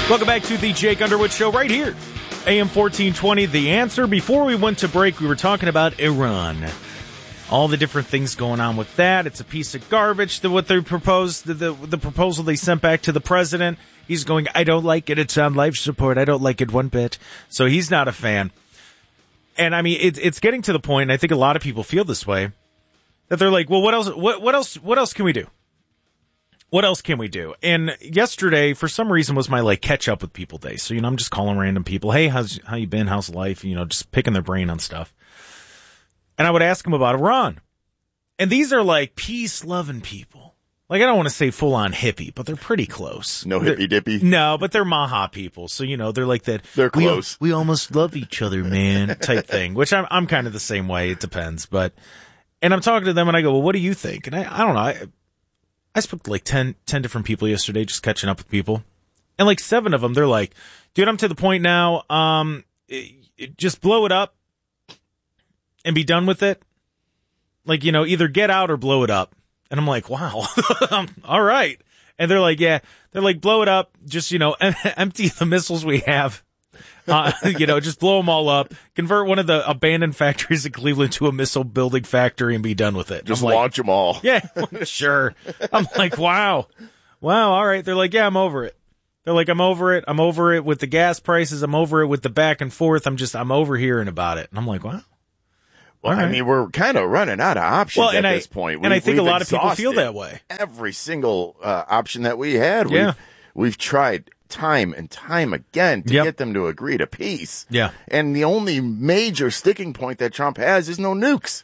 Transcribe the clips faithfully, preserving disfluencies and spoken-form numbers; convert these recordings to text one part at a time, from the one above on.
Welcome back to the Jake Underwood Show right here, A M fourteen twenty, The Answer. Before we went to break, we were talking about Iran. All the different things going on with that. It's a piece of garbage, the, what they proposed, the, the, the proposal they sent back to the president. He's going, I don't like it. It's on life support. I don't like it one bit. So he's not a fan. And I mean, it, it's getting to the point, and I think a lot of people feel this way, that they're like, well, what else, what, what else, what else can we do? What else can we do? And yesterday, for some reason, was my like catch up with people day. So, you know, I'm just calling random people. Hey, how's, how you been? How's life? You know, just picking their brain on stuff. And I would ask them about Iran. And these are like peace loving people. Like, I don't want to say full on hippie, but they're pretty close. No hippie dippy? No, but they're Maha people. So, you know, they're like that. They're close. We, we almost love each other, man, type thing, which I'm, I'm kind of the same way. It depends. But, and I'm talking to them and I go, well, what do you think? And I, I don't know. I, I spoke to like ten, ten different people yesterday, just catching up with people. And like seven of them, they're like, dude, I'm to the point now. Um, it, it, just blow it up and be done with it. Like, you know, either get out or blow it up. And I'm like, wow, all right. And they're like, yeah, they're like, blow it up. Just, you know, em- empty the missiles we have. Uh, you know, just blow them all up. Convert one of the abandoned factories in Cleveland to a missile building factory and be done with it. Just I'm like, launch them all. Yeah, sure. I'm like, wow. Wow, all right. They're like, yeah, I'm over it. They're like, I'm over it. I'm over it with the gas prices. I'm over it with the back and forth. I'm just, I'm over hearing about it. And I'm like, wow. Well, right. I mean, we're kind of running out of options well, at I, this point. And we, I think a lot of people exhausted feel that way. Every single uh, option that we had, yeah. we've, we've tried time and time again to yep. get them to agree to peace. Yeah. And the only major sticking point that Trump has is no nukes.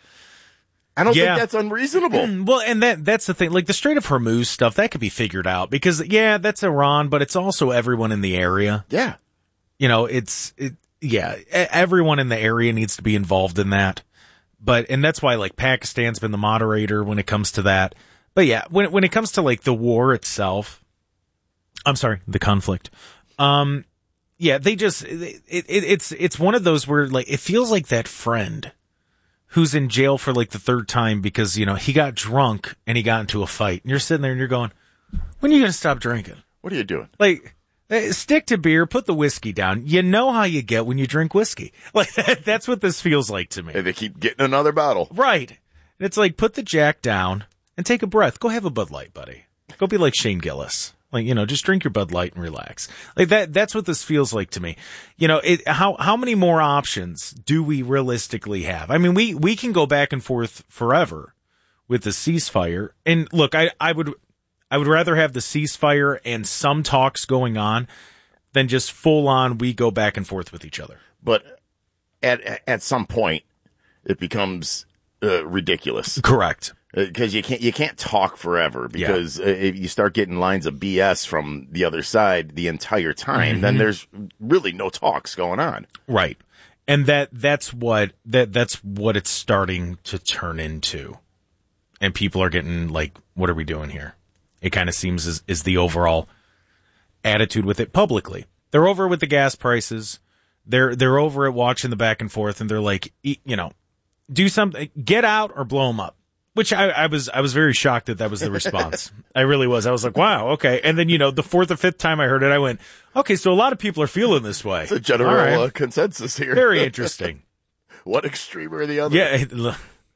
I don't yeah. think that's unreasonable. Well, and that that's the thing. Like the Strait of Hormuz stuff, that could be figured out because, yeah, that's Iran, but it's also everyone in the area. Yeah. You know, it's, it, yeah, everyone in the area needs to be involved in that. But, and that's why, like, Pakistan's been the moderator when it comes to that. But yeah, when when it comes to, like, the war itself, I'm sorry, the conflict, um, yeah, they just, it, it, it's, it's one of those where, like, it feels like that friend who's in jail for, like, the third time because, you know, he got drunk and he got into a fight. And you're sitting there and you're going, when are you going to stop drinking? What are you doing? Like, stick to beer, put the whiskey down. You know how you get when you drink whiskey. Like, that, that's what this feels like to me. And they keep getting another bottle. Right. And it's like, put the Jack down and take a breath. Go have a Bud Light, buddy. Go be like Shane Gillis. Like, you know, just drink your Bud Light and relax. Like that, that's what this feels like to me. You know, it, how, how many more options do we realistically have? I mean, we, we can go back and forth forever with the ceasefire. And look, I, I would, I would rather have the ceasefire and some talks going on than just full on we go back and forth with each other. But at, at some point it becomes uh, ridiculous. Correct. Because you can't you can't talk forever because yeah. if you start getting lines of B S from the other side the entire time, mm-hmm. then there's really no talks going on. Right, and that that's what that that's what it's starting to turn into, and people are getting like, "What are we doing here?" It kind of seems is is the overall attitude with it publicly. They're over with the gas prices. They're they're over at watching the back and forth, and they're like, you know, do something, get out or blow them up. Which I, I was, I was very shocked that that was the response. I really was. I was like, wow, okay. And then, you know, the fourth or fifth time I heard it, I went, okay, so a lot of people are feeling this way. It's a general right. uh, consensus here. Very interesting. One extreme or the other. Yeah.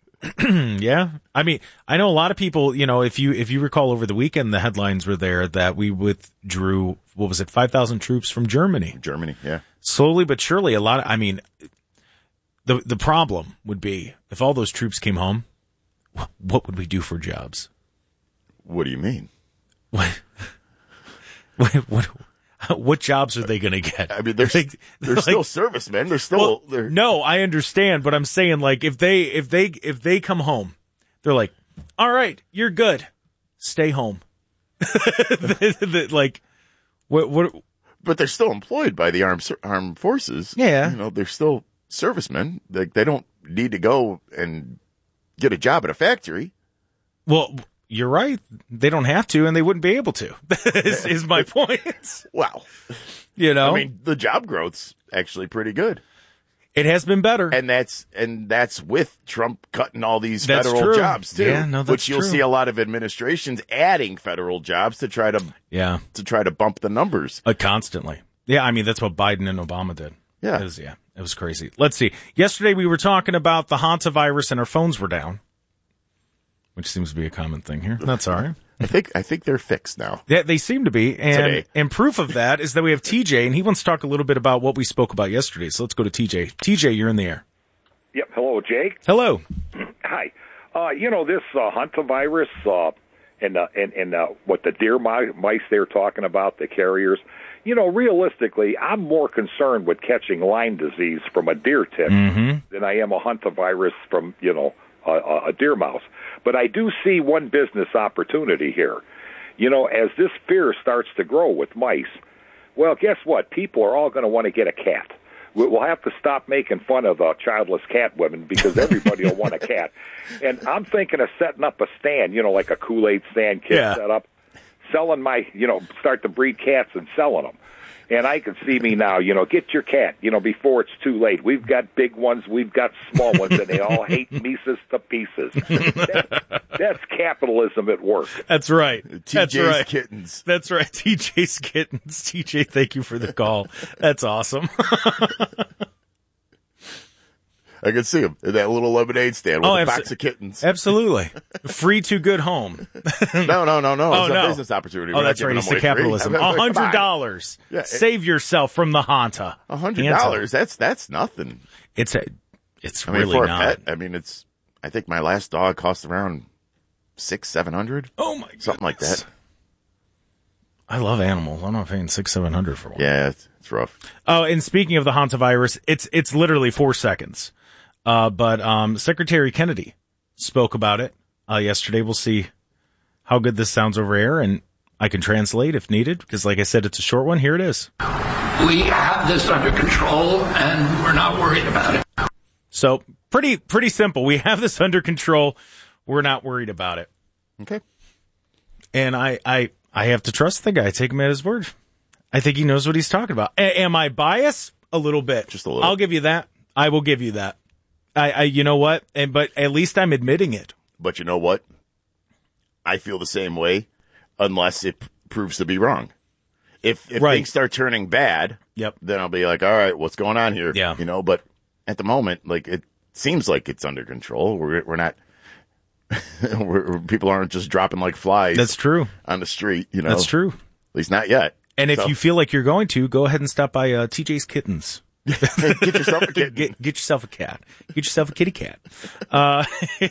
Yeah. I mean, I know a lot of people, you know, if you, if you recall over the weekend, the headlines were there that we withdrew, what was it, five thousand troops from Germany. Germany, yeah. Slowly but surely, a lot of, I mean, the, the problem would be if all those troops came home, what would we do for jobs? What do you mean? What, what, what, what jobs are they going to get? I mean, they're, like, they're, they're still like, servicemen. They're still. Well, they're... No, I understand, but I'm saying, like, if they, if they, if they come home, they're like, all right, you're good. Stay home. Like, what, what? But they're still employed by the armed armed forces. Yeah. You know, they're still servicemen. Like, they don't need to go and get a job at a factory. Well, you're right. They don't have to, and they wouldn't be able to, is, is my point. Wow. You know? I mean, the job growth's actually pretty good. It has been better. And that's and that's with Trump cutting all these That's federal true. jobs too. Yeah, no, that's which you'll true. see a lot of administrations adding federal jobs to try to Yeah. to try to bump the numbers. Uh, constantly. Yeah, I mean, that's what Biden and Obama did. Yeah. It was, yeah, it was crazy. Let's see. Yesterday we were talking about the hantavirus and our phones were down, which seems to be a common thing here. That's all right. I think I think they're fixed now. Yeah, they seem to be. And, Today. and proof of that is that we have T J, and he wants to talk a little bit about what we spoke about yesterday. So let's go to T J. T J, you're in the air. Yep. Hello, Jake. Hello. Hi. Uh, you know, this uh, hantavirus uh, and, uh, and, and uh, what the deer mi- mice they're talking about, the carriers, you know, realistically, I'm more concerned with catching Lyme disease from a deer tick Mm-hmm. than I am a hantavirus from, you know, a, a deer mouse. But I do see one business opportunity here. You know, as this fear starts to grow with mice, well, guess what? People are all going to want to get a cat. We'll have to stop making fun of uh, childless cat women because everybody will want a cat. And I'm thinking of setting up a stand, you know, like a Kool-Aid stand kid Yeah. set up, selling my, you know, start to breed cats and selling them. And I can see me now, you know, get your cat, you know, before it's too late. We've got big ones, we've got small ones, and they all hate Mises to pieces. That, that's capitalism at work. That's right. T J's That's right. kittens. That's right. T J's kittens. T J, thank you for the call. That's awesome. I can see them in that little lemonade stand with Oh, a abso- box of kittens. Absolutely. Free to good home. No, no, no, no. Oh, It's a no. business opportunity. Oh, We're not that's right. giving It's them the away free. capitalism. I mean, A come on. hundred dollars. Yeah, it- Save yourself from the Hanta. A hundred dollars. That's that's nothing. It's a, it's I mean, really for a not. pet, I mean, it's. I think my last dog cost around six, seven hundred, Oh my god. something like that. I love animals. I'm not paying six, seven hundred for one. Yeah, it's, it's rough. Oh, and speaking of the hantavirus, it's it's literally four seconds. Uh, but um, Secretary Kennedy spoke about it uh, yesterday. We'll see how good this sounds over air, and I can translate if needed, because like I said, it's a short one. Here it is. We have this under control, and we're not worried about it. So pretty pretty simple. We have this under control. We're not worried about it. Okay. And I I, I have to trust the guy. Take him at his word. I think he knows what he's talking about. A- am I biased? A little bit. Just a little. I'll give you that. I will give you that. I, I you know what? And but at least I'm admitting it. But you know what? I feel the same way, unless it p- proves to be wrong. If if Right. things start turning bad, Yep. then I'll be like, all right, what's going on here? Yeah. You know, but at the moment, like it seems like it's under control. We're we're not. we're, people aren't just dropping like flies. That's true. On the street, you know. That's true. At least not yet. And if So- you feel like you're going to, go ahead and stop by uh, T J's Kittens. get yourself a kitten. Get, get yourself a cat. Get yourself a kitty cat. Uh,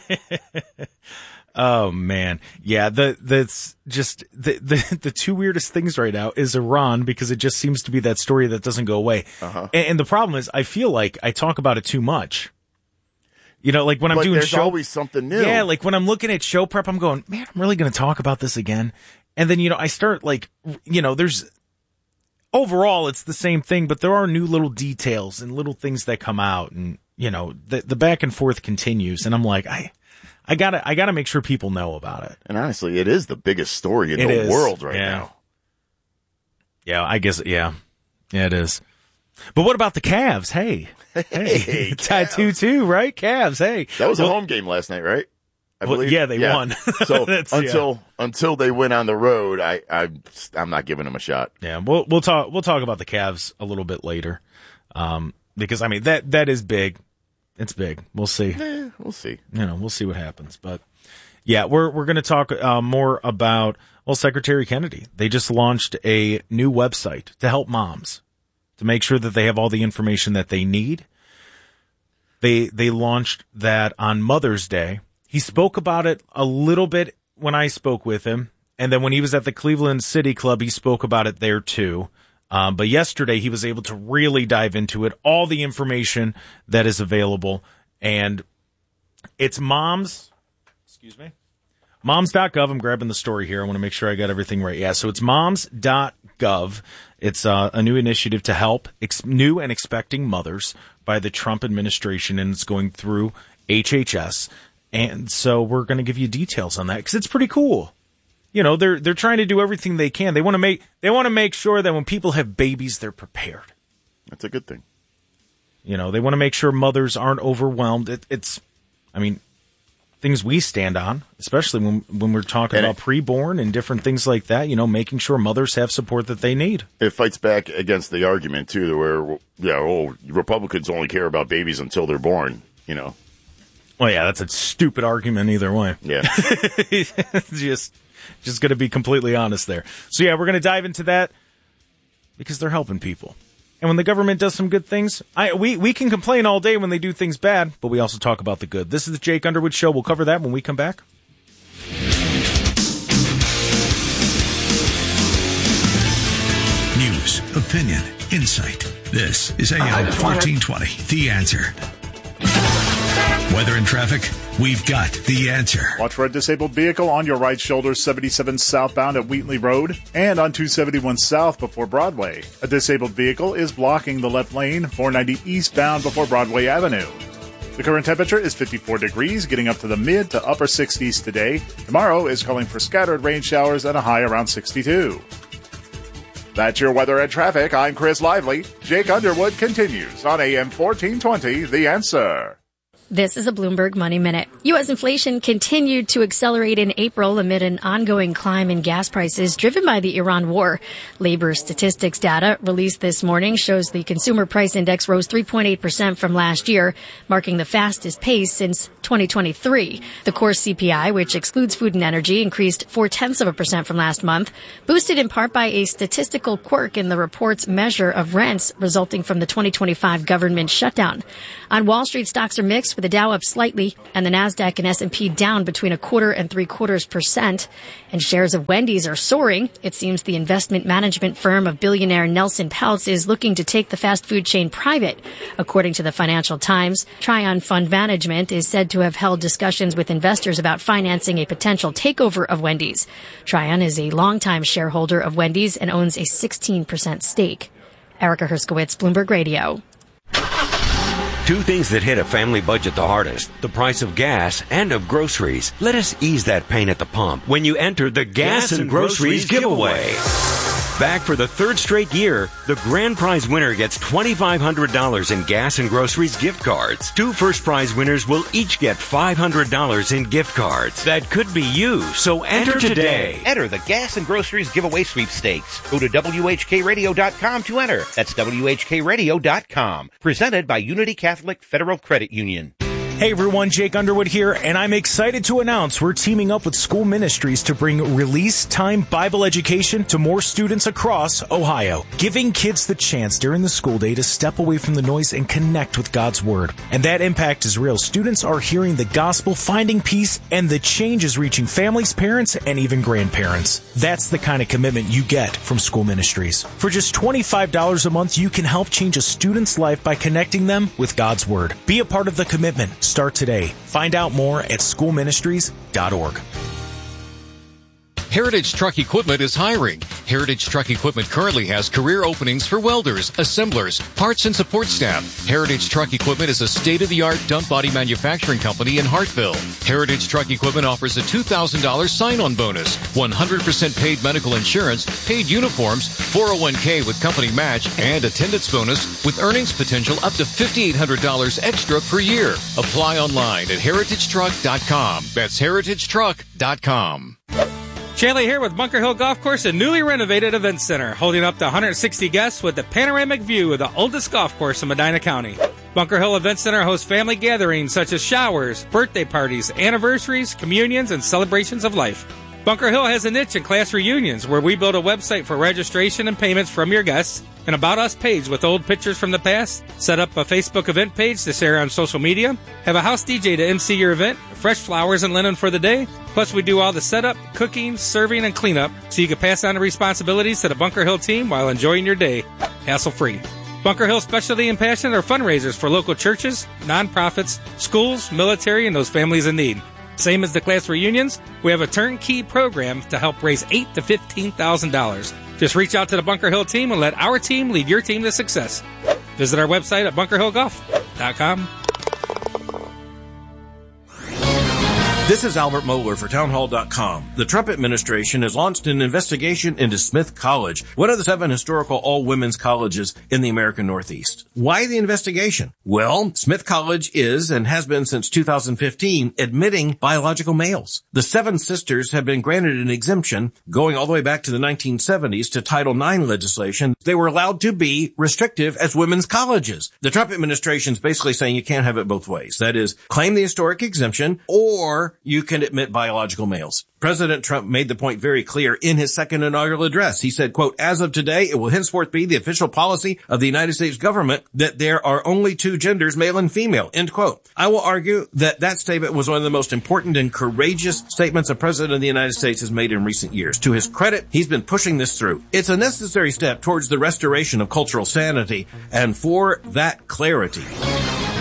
oh man, yeah. The that's just the, the the two weirdest things right now is Iran, because it just seems to be that story that doesn't go away. Uh-huh. And, and the problem is, I feel like I talk about it too much. You know, like when I'm But doing there's show, always something new. yeah, like when I'm looking at show prep, I'm going, man, I'm really going to talk about this again. And then, you know, I start like, you know, there's overall it's the same thing, but there are new little details and little things that come out, and, you know, the, the back and forth continues. And I'm like, I, I gotta, I gotta make sure people know about it. And honestly, it is the biggest story in It the is. world right Yeah. now. Yeah, I guess, yeah, yeah, it is. But what about the Cavs? Hey, hey, Hey, tattoo Cavs. too, right? Cavs. Hey, That was a Well, home game last night, right? I Well, yeah, they won. So That's- yeah. until until they went on the road, I, I I'm not giving them a shot. Yeah, we'll we'll talk we'll talk about the Cavs a little bit later, um, because I mean that that is big. It's big. We'll see. Eh, we'll see. You know, we'll see what happens. But yeah, we're we're going to talk uh, more about well, Secretary Kennedy. They just launched a new website to help moms to make sure that they have all the information that they need. They they launched that on Mother's Day. He spoke about it a little bit when I spoke with him, and then when he was at the Cleveland City Club, he spoke about it there too. Um, but yesterday, he was able to really dive into it, all the information that is available, and it's moms. Excuse me. moms dot gov. I'm grabbing the story here. I want to make sure I got everything right. Yeah, so it's moms dot gov. It's uh, a new initiative to help ex- new and expecting mothers by the Trump administration, and it's going through H H S. And so we're going to give you details on that because it's pretty cool. You know, they're they're trying to do everything they can. They want to make they want to make sure that when people have babies, they're prepared. That's a good thing. You know, they want to make sure mothers aren't overwhelmed. It, it's, I mean, things we stand on, especially when when we're talking and about it, preborn and different things like that, you know, making sure mothers have support that they need. It fights back against the argument, too, where, yeah, oh, Republicans only care about babies until they're born, you know. Well, yeah, that's a stupid argument either way. Yeah. just just going to be completely honest there. So, yeah, we're going to dive into that because they're helping people. And when the government does some good things, I we, we can complain all day when they do things bad, but we also talk about the good. This is the Jake Underwood Show. We'll cover that when we come back. News, opinion, insight. This is A M fourteen twenty, The Answer. Weather and traffic, we've got the answer. Watch for a disabled vehicle on your right shoulder, seventy-seven southbound at Wheatley Road, and on two seventy-one south before Broadway. A disabled vehicle is blocking the left lane, four ninety eastbound before Broadway Avenue. The current temperature is fifty-four degrees, getting up to the mid to upper sixties today. Tomorrow is calling for scattered rain showers and a high around sixty-two. That's your weather and traffic. I'm Chris Lively. Jake Underwood continues on A M fourteen twenty, The Answer. This is a Bloomberg Money Minute. U S inflation continued to accelerate in April amid an ongoing climb in gas prices driven by the Iran war. Labor statistics data released this morning shows the consumer price index rose three point eight percent from last year, marking the fastest pace since twenty twenty-three. The core C P I, which excludes food and energy, increased four-tenths of a percent from last month, boosted in part by a statistical quirk in the report's measure of rents resulting from the twenty twenty-five government shutdown. On Wall Street, stocks are mixed, with the Dow up slightly and the Nasdaq and S and P down between a quarter and three quarters percent. And shares of Wendy's are soaring. It seems the investment management firm of billionaire Nelson Peltz is looking to take the fast food chain private. According to the Financial Times, Trion Fund Management is said to have held discussions with investors about financing a potential takeover of Wendy's. Trion is a longtime shareholder of Wendy's and owns a sixteen percent stake. Erica Herskowitz, Bloomberg Radio. Two things that hit a family budget the hardest, the price of gas and of groceries. Let us ease that pain at the pump when you enter the Gas, gas and, and Groceries, groceries giveaway. giveaway. Back for the third straight year, the grand prize winner gets twenty-five hundred dollars in Gas and Groceries gift cards. Two first prize winners will each get five hundred dollars in gift cards. That could be you, so enter, enter today. today. Enter the Gas and Groceries giveaway sweepstakes. Go to W H K radio dot com to enter. That's W H K radio dot com. Presented by Unity Catholic Federal Credit Union. Hey everyone, Jake Underwood here, and I'm excited to announce we're teaming up with School Ministries to bring Release Time Bible education to more students across Ohio, giving kids the chance during the school day to step away from the noise and connect with God's Word. And that impact is real. Students are hearing the gospel, finding peace, and the change is reaching families, parents, and even grandparents. That's the kind of commitment you get from School Ministries. For just twenty-five dollars a month, you can help change a student's life by connecting them with God's Word. Be a part of the commitment. Start today. Find out more at school ministries dot org. Heritage Truck Equipment is hiring. Heritage Truck Equipment currently has career openings for welders, assemblers, parts and support staff. Heritage Truck Equipment is a state-of-the-art dump body manufacturing company in Hartville. Heritage Truck Equipment offers a two thousand dollars sign-on bonus, one hundred percent paid medical insurance, paid uniforms, four oh one k with company match, and attendance bonus with earnings potential up to five thousand eight hundred dollars extra per year. Apply online at heritage truck dot com. That's heritage truck dot com. Shanley here with Bunker Hill Golf Course and newly renovated event center, holding up to one hundred sixty guests with a panoramic view of the oldest golf course in Medina County. Bunker Hill Event Center hosts family gatherings such as showers, birthday parties, anniversaries, communions, and celebrations of life. Bunker Hill has a niche in class reunions where we build a website for registration and payments from your guests, an About Us page with old pictures from the past, set up a Facebook event page to share on social media, have a house D J to M C your event, fresh flowers and linen for the day, plus we do all the setup, cooking, serving, and cleanup so you can pass on the responsibilities to the Bunker Hill team while enjoying your day, hassle-free. Bunker Hill's specialty and passion are fundraisers for local churches, nonprofits, schools, military, and those families in need. Same as the class reunions, we have a turnkey program to help raise eight thousand to fifteen thousand dollars. Just reach out to the Bunker Hill team and let our team lead your team to success. Visit our website at bunker hill golf dot com. This is Albert Mohler for townhall dot com. The Trump administration has launched an investigation into Smith College, one of the seven historical all-women's colleges in the American Northeast. Why the investigation? Well, Smith College is, and has been since two thousand fifteen, admitting biological males. The Seven Sisters have been granted an exemption going all the way back to the nineteen seventies to Title nine legislation. They were allowed to be restrictive as women's colleges. The Trump administration is basically saying you can't have it both ways. That is, claim the historic exemption, or you can admit biological males. President Trump made the point very clear in his second inaugural address. He said, quote, as of today, it will henceforth be the official policy of the United States government that there are only two genders, male and female, end quote. I will argue that that statement was one of the most important and courageous statements a president of the United States has made in recent years. To his credit, he's been pushing this through. It's a necessary step towards the restoration of cultural sanity, and for that clarity,